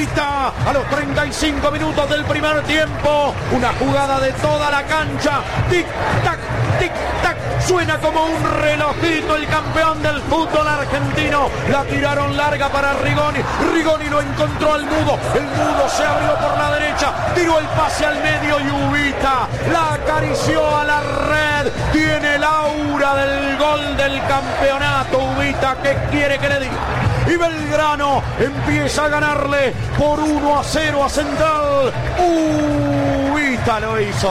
Ubita a los 35 minutos del primer tiempo. Una jugada de toda la cancha. Tic-tac, tic-tac. Suena como un relojito el campeón del fútbol argentino. La tiraron larga para Rigoni. Rigoni no encontró al Mudo. El Mudo se abrió por la derecha. Tiró el pase al medio y Ubita la acarició a la red. Tiene el aura del gol del campeonato. Ubita, ¿qué quiere que le diga? Y Belgrano empieza a ganarle por 1-0 a Central. Ubita lo hizo.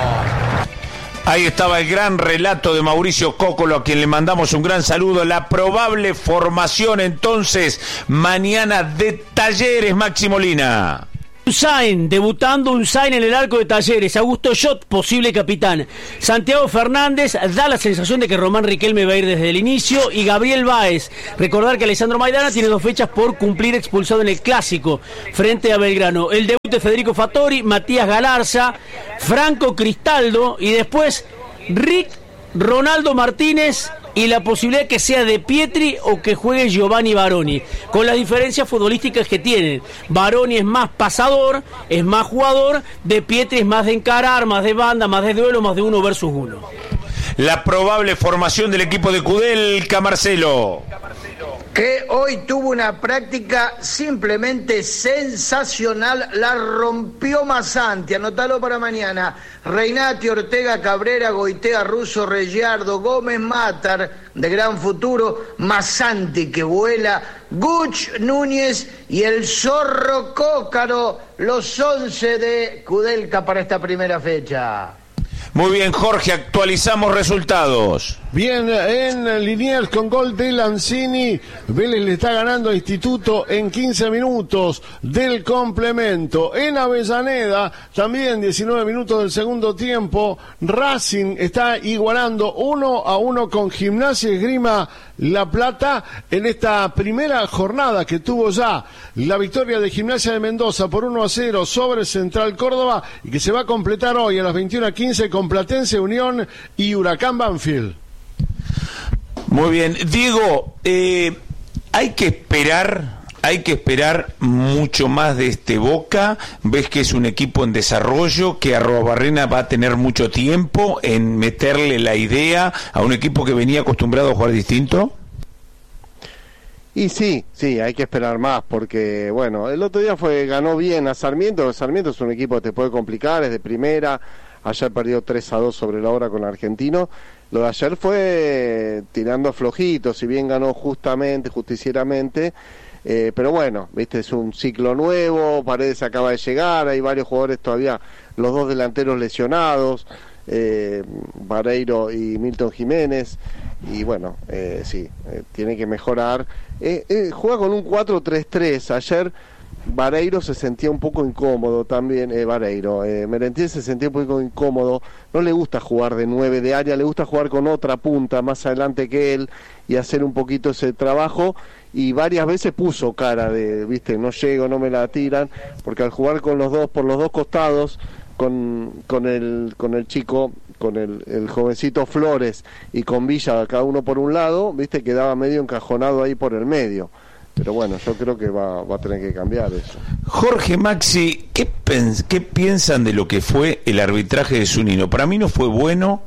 Ahí estaba el gran relato de Mauricio Cócolo, a quien le mandamos un gran saludo. La probable formación entonces mañana de Talleres, Maxi Molina. Unzain, debutando Unzain en el arco de Talleres. Augusto Schott, posible capitán. Santiago Fernández, da la sensación de que Román Riquelme va a ir desde el inicio. Y Gabriel Báez. Recordar que Alessandro Maidana tiene 2 fechas por cumplir expulsado en el Clásico frente a Belgrano. El debut de Federico Fattori, Matías Galarza, Franco Cristaldo y después Ronaldo Martínez. Y la posibilidad que sea de Pietri o que juegue Giovanni Baroni, con las diferencias futbolísticas que tienen. Baroni es más pasador, es más jugador, de Pietri es más de encarar, más de banda, más de duelo, más de 1 versus 1. La probable formación del equipo de Kudelka, Marcelo. Que hoy tuvo una práctica simplemente sensacional, la rompió Massanti, anotalo para mañana. Reinati, Ortega, Cabrera, Goitea, Russo, Reggiardo, Gómez, Matar, de gran futuro, Massanti que vuela, Guch, Núñez y el Zorro Cócaro, los 11 de Kudelka para esta primera fecha. Muy bien, Jorge, actualizamos resultados. Bien, en Liniers con gol de Lanzini, Vélez le está ganando a Instituto en 15 minutos del complemento. En Avellaneda, también 19 minutos del segundo tiempo, Racing está igualando 1-1 con Gimnasia y Esgrima La Plata en esta primera jornada que tuvo ya la victoria de Gimnasia de Mendoza por 1-0 sobre Central Córdoba y que se va a completar hoy a las 21:15 con Platense Unión y Huracán Banfield. Muy bien, Diego, hay que esperar mucho más de este Boca. Ves que es un equipo en desarrollo, que Arruabarrena va a tener mucho tiempo en meterle la idea a un equipo que venía acostumbrado a jugar distinto. Y sí, hay que esperar más, porque bueno, el otro día ganó bien a Sarmiento. Sarmiento es un equipo que te puede complicar, es de primera. Ayer perdió 3-2 sobre la hora con Argentino. Lo de ayer fue tirando flojito, si bien ganó justicieramente, pero bueno, viste, es un ciclo nuevo, Paredes acaba de llegar, hay varios jugadores todavía, los 2 delanteros lesionados, Vareiro y Milton Jiménez, y bueno, tiene que mejorar. Juega con un 4-3-3, ayer Vareiro se sentía un poco incómodo también, Merentiel se sentía un poco incómodo, no le gusta jugar de 9 de área, le gusta jugar con otra punta más adelante que él y hacer un poquito ese trabajo, y varias veces puso cara de, viste, no llego, no me la tiran, porque al jugar con los dos, por los dos costados, con el chico, con el jovencito Flores y con Villa, cada uno por un lado, viste, quedaba medio encajonado ahí por el medio. Pero bueno, yo creo que va a tener que cambiar eso. Jorge, Maxi, ¿qué piensan de lo que fue el arbitraje de Zunino? Para mí no fue bueno.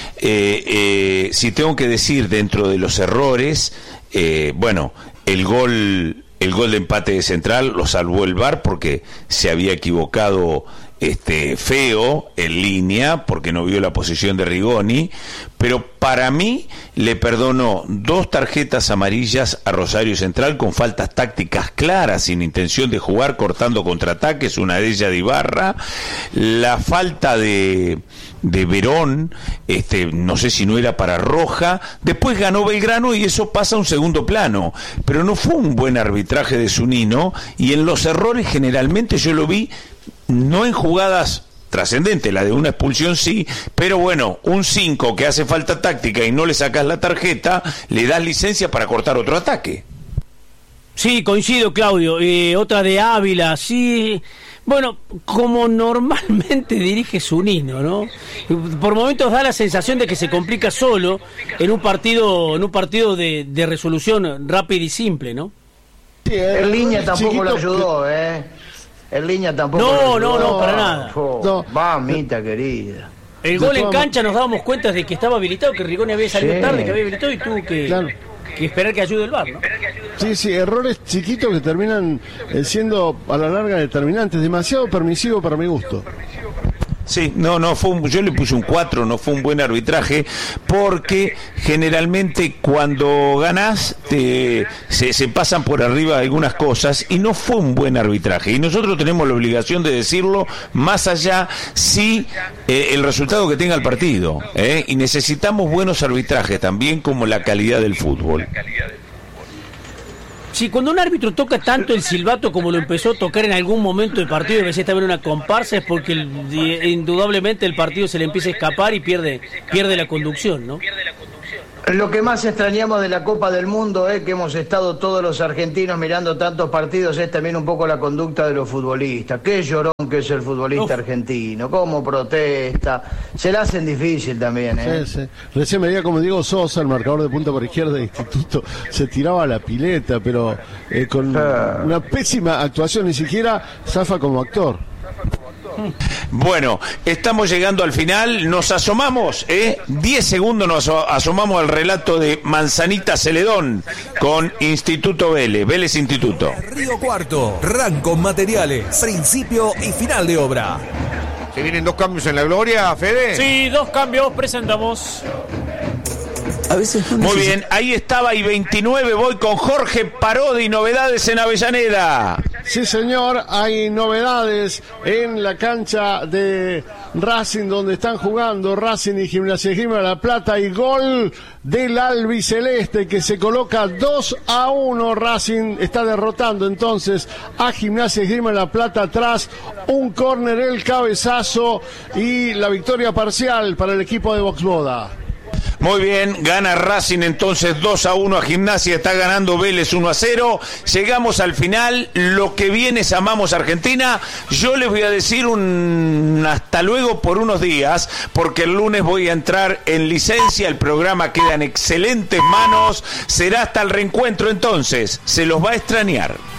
Si tengo que decir, dentro de los errores, bueno, el gol de empate de Central lo salvó el VAR porque se había equivocado feo en línea, porque no vio la posición de Rigoni, pero para mí le perdonó 2 tarjetas amarillas a Rosario Central con faltas tácticas claras, sin intención de jugar, cortando contraataques, una de ellas de Ibarra, la falta de Verón, no sé si no era para roja, después ganó Belgrano y eso pasa a un segundo plano, pero no fue un buen arbitraje de Zunino, y en los errores generalmente yo lo vi no en jugadas trascendentes, la de una expulsión sí, pero bueno, un 5 que hace falta táctica y no le sacas la tarjeta, le das licencia para cortar otro ataque. Sí, coincido, Claudio. Otra de Ávila, sí. Bueno, como normalmente dirige Zunino, ¿no? Por momentos da la sensación de que se complica solo en un partido de resolución rápida y simple, ¿no? Sí, el Línea tampoco lo ayudó, El Línea tampoco lo ayudó. No, para nada. No. Mamita querida. El gol en cancha nos dábamos cuenta de que estaba habilitado, que Rigoni había salido tarde, que había habilitado y tuvo que esperar que ayude el VAR, ¿no? Sí, errores chiquitos que terminan siendo a la larga determinantes, demasiado permisivo para mi gusto. Sí, yo le puse un 4, no fue un buen arbitraje, porque generalmente cuando ganás se pasan por arriba algunas cosas y no fue un buen arbitraje. Y nosotros tenemos la obligación de decirlo, más allá el resultado que tenga el partido. Y necesitamos buenos arbitrajes también, como la calidad del fútbol. Sí, cuando un árbitro toca tanto el silbato como lo empezó a tocar en algún momento del partido, y a veces también una comparsa, es porque indudablemente el partido se le empieza a escapar y pierde la conducción, ¿no? Lo que más extrañamos de la Copa del Mundo es que hemos estado todos los argentinos mirando tantos partidos, es también un poco la conducta de los futbolistas. Qué llorón que es el futbolista argentino, cómo protesta, se la hacen difícil también, Sí. Recién veía como Diego Sosa, el marcador de punta por izquierda de Instituto, se tiraba a la pileta, pero con una pésima actuación, ni siquiera zafa como actor. Bueno, estamos llegando al final, nos asomamos, 10 segundos nos asomamos al relato de Manzanita Celedón con Instituto Vélez Instituto. Río Cuarto, Rancon Materiales, principio y final de obra. ¿Se vienen 2 cambios en la gloria, Fede? Sí, 2 cambios presentamos. A veces muy bien, ahí estaba I-29, voy con Jorge Parodi, novedades en Avellaneda. Sí, señor, hay novedades en la cancha de Racing, donde están jugando Racing y Gimnasia Esgrima de La Plata, y gol del albiceleste que se coloca 2-1. Racing está derrotando entonces a Gimnasia Esgrima de La Plata tras un córner, el cabezazo y la victoria parcial para el equipo de Voxboda. Muy bien, gana Racing entonces 2-1 a Gimnasia, está ganando Vélez 1-0. Llegamos al final, lo que viene es Amamos Argentina. Yo les voy a decir un hasta luego por unos días, porque el lunes voy a entrar en licencia, el programa queda en excelentes manos. Será hasta el reencuentro entonces, se los va a extrañar.